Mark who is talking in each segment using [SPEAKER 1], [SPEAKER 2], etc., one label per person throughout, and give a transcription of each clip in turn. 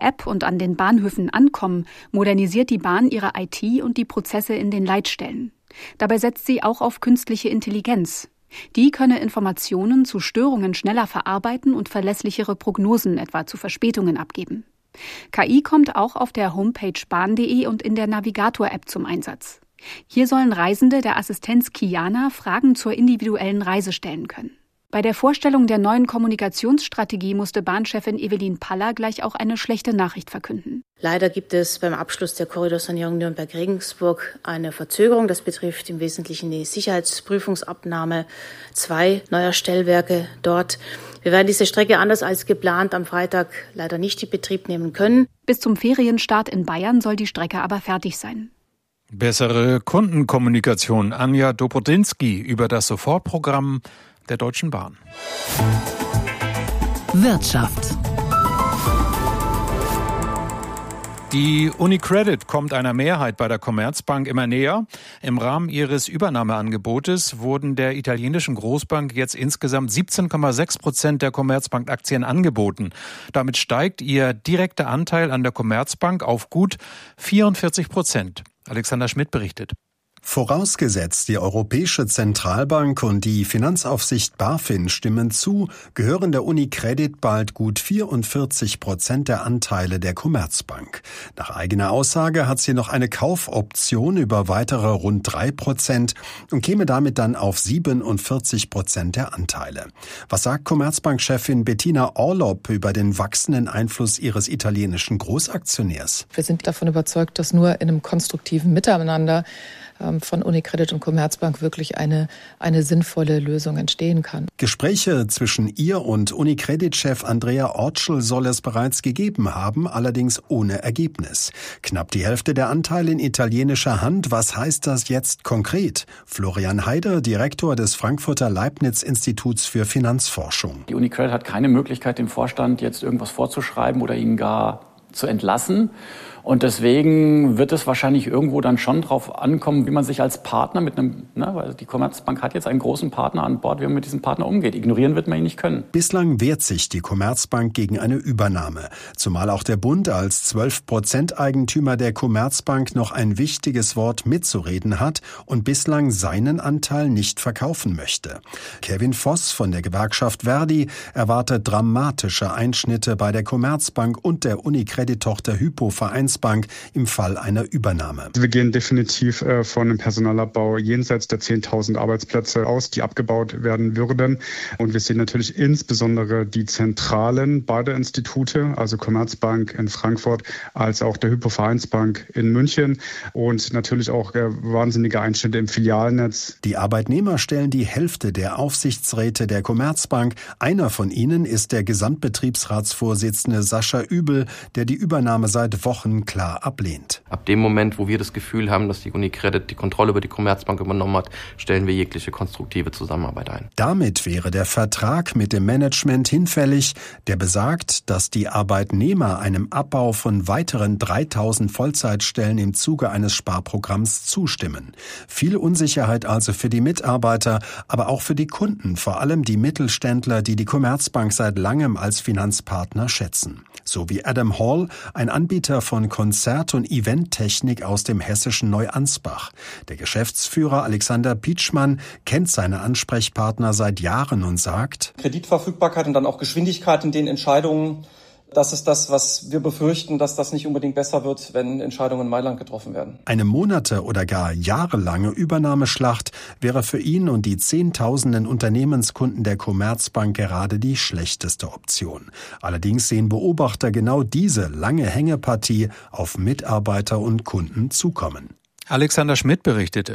[SPEAKER 1] App und an den Bahnhöfen ankommen, modernisiert die Bahn ihre IT und die Prozesse in den Leitstellen. Dabei setzt sie auch auf künstliche Intelligenz. Die könne Informationen zu Störungen schneller verarbeiten und verlässlichere Prognosen etwa zu Verspätungen abgeben. KI kommt auch auf der Homepage bahn.de und in der Navigator-App zum Einsatz. Hier sollen Reisende der Assistenz Kiana Fragen zur individuellen Reise stellen können. Bei der Vorstellung der neuen Kommunikationsstrategie musste Bahnchefin Evelyn Paller gleich auch eine schlechte Nachricht verkünden.
[SPEAKER 2] Leider gibt es beim Abschluss der Korridorsanierung Nürnberg-Regensburg eine Verzögerung. Das betrifft im Wesentlichen die Sicherheitsprüfungsabnahme 2 neuer Stellwerke dort. Wir werden diese Strecke anders als geplant am Freitag leider nicht in Betrieb nehmen können.
[SPEAKER 1] Bis zum Ferienstart in Bayern soll die Strecke aber fertig sein.
[SPEAKER 3] Bessere Kundenkommunikation. Anja Dobrodinski über das Sofortprogramm der Deutschen Bahn.
[SPEAKER 4] Wirtschaft.
[SPEAKER 3] Die UniCredit kommt einer Mehrheit bei der Commerzbank immer näher. Im Rahmen ihres Übernahmeangebotes wurden der italienischen Großbank jetzt insgesamt 17,6% der Commerzbank-Aktien angeboten. Damit steigt ihr direkter Anteil an der Commerzbank auf gut 44%. Alexander Schmidt berichtet.
[SPEAKER 5] Vorausgesetzt, die Europäische Zentralbank und die Finanzaufsicht BaFin stimmen zu, gehören der UniCredit bald gut 44% der Anteile der Commerzbank. Nach eigener Aussage hat sie noch eine Kaufoption über weitere rund 3% und käme damit dann auf 47% der Anteile. Was sagt Commerzbank-Chefin Bettina Orlopp über den wachsenden Einfluss ihres italienischen Großaktionärs?
[SPEAKER 6] Wir sind davon überzeugt, dass nur in einem konstruktiven Miteinander von UniCredit und Commerzbank wirklich eine sinnvolle Lösung entstehen kann.
[SPEAKER 5] Gespräche zwischen ihr und UniCredit-Chef Andrea Ortschel soll es bereits gegeben haben, allerdings ohne Ergebnis. Knapp die Hälfte der Anteile in italienischer Hand. Was heißt das jetzt konkret? Florian Heider, Direktor des Frankfurter Leibniz-Instituts für Finanzforschung.
[SPEAKER 7] Die UniCredit hat keine Möglichkeit, dem Vorstand jetzt irgendwas vorzuschreiben oder ihn gar zu entlassen. Und deswegen wird es wahrscheinlich irgendwo dann schon drauf ankommen, wie man sich als Partner mit einem, weil die Commerzbank hat jetzt einen großen Partner an Bord, wie man mit diesem Partner umgeht. Ignorieren wird man ihn nicht können.
[SPEAKER 5] Bislang wehrt sich die Commerzbank gegen eine Übernahme. Zumal auch der Bund als 12% Eigentümer der Commerzbank noch ein wichtiges Wort mitzureden hat und bislang seinen Anteil nicht verkaufen möchte. Kevin Voss von der Gewerkschaft Verdi erwartet dramatische Einschnitte bei der Commerzbank und der UniCredit-Tochter Hypo Vereinsbank im Fall einer Übernahme.
[SPEAKER 8] Wir gehen definitiv von einem Personalabbau jenseits der 10.000 Arbeitsplätze aus, die abgebaut werden würden. Und wir sehen natürlich insbesondere die Zentralen beider Institute, also Commerzbank in Frankfurt, als auch der Hypo Vereinsbank in München und natürlich auch wahnsinnige Einschnitte im Filialnetz.
[SPEAKER 5] Die Arbeitnehmer stellen die Hälfte der Aufsichtsräte der Commerzbank. Einer von ihnen ist der Gesamtbetriebsratsvorsitzende Sascha Übel, der die Übernahme seit Wochen klar ablehnt.
[SPEAKER 9] Ab dem Moment, wo wir das Gefühl haben, dass die UniCredit die Kontrolle über die Commerzbank übernommen hat, stellen wir jegliche konstruktive Zusammenarbeit ein.
[SPEAKER 5] Damit wäre der Vertrag mit dem Management hinfällig, der besagt, dass die Arbeitnehmer einem Abbau von weiteren 3.000 Vollzeitstellen im Zuge eines Sparprogramms zustimmen. Viel Unsicherheit also für die Mitarbeiter, aber auch für die Kunden, vor allem die Mittelständler, die die Commerzbank seit langem als Finanzpartner schätzen. So wie Adam Hall, ein Anbieter von Konzert- und Eventtechnik aus dem hessischen Neuansbach. Der Geschäftsführer Alexander Pietschmann kennt seine Ansprechpartner seit Jahren und sagt:
[SPEAKER 10] Kreditverfügbarkeit und dann auch Geschwindigkeit in den Entscheidungen, das ist das, was wir befürchten, dass das nicht unbedingt besser wird, wenn Entscheidungen in Mailand getroffen werden.
[SPEAKER 5] Eine monate- oder gar jahrelange Übernahmeschlacht wäre für ihn und die Zehntausenden Unternehmenskunden der Commerzbank gerade die schlechteste Option. Allerdings sehen Beobachter genau diese lange Hängepartie auf Mitarbeiter und Kunden zukommen.
[SPEAKER 3] Alexander Schmidt berichtete.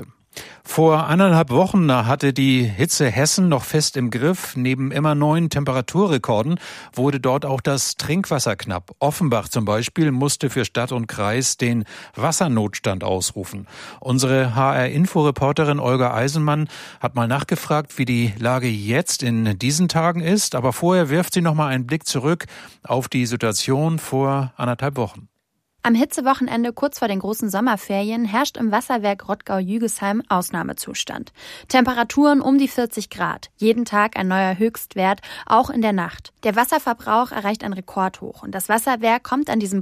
[SPEAKER 3] Vor 1,5 Wochen hatte die Hitze Hessen noch fest im Griff. Neben immer neuen Temperaturrekorden wurde dort auch das Trinkwasser knapp. Offenbach zum Beispiel musste für Stadt und Kreis den Wassernotstand ausrufen. Unsere HR-Info-Reporterin Olga Eisenmann hat mal nachgefragt, wie die Lage jetzt in diesen Tagen ist. Aber vorher wirft sie noch mal einen Blick zurück auf die Situation vor 1,5 Wochen.
[SPEAKER 11] Am Hitzewochenende kurz vor den großen Sommerferien herrscht im Wasserwerk Rottgau-Jügesheim Ausnahmezustand. Temperaturen um die 40 Grad. Jeden Tag ein neuer Höchstwert, auch in der Nacht. Der Wasserverbrauch erreicht ein Rekordhoch und das Wasserwerk kommt an diesem